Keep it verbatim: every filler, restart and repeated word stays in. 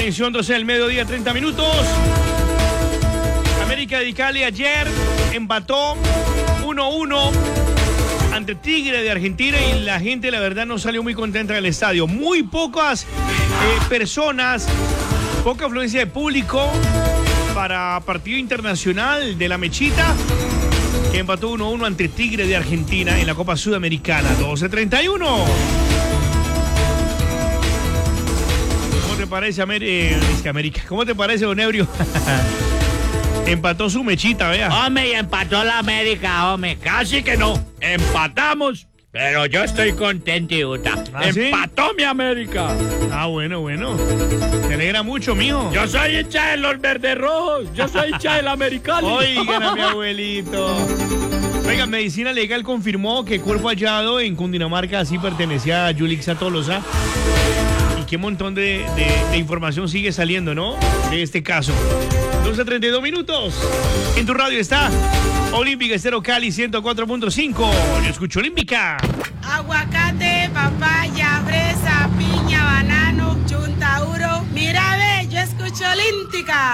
Atención, doce del mediodía, treinta minutos. América de Cali ayer empató uno uno ante Tigre de Argentina y la gente, la verdad, no salió muy contenta del estadio. Muy pocas eh, personas, poca afluencia de público para partido internacional de la Mechita, que empató uno uno ante Tigre de Argentina en la Copa Sudamericana. doce treinta y uno. ¿Cómo te parece, Amer eh, es que América? ¿Cómo te parece, don Ebrio? Empató su Mechita, vea. Hombre, y empató la América, hombre. Casi que no. Empatamos, pero yo estoy contento, Uta. ¿Ah, sí? Empató mi América. Ah, bueno, bueno. Te alegra mucho, mijo. Yo soy hincha de los verdes rojos. Yo soy hincha del americano. Oigan a mi abuelito. Oiga, Medicina Legal confirmó que cuerpo hallado en Cundinamarca sí pertenecía a Yulixa Tolosa. Y qué montón de, de, de información sigue saliendo, ¿no? De este caso. doce treinta y dos minutos. En tu radio está Olímpica Estéreo Cali ciento cuatro punto cinco. Yo escucho Olímpica. Aguacate, papaya, fresa, piña, banano, chuntauro. Mira, ve, yo escucho Olímpica.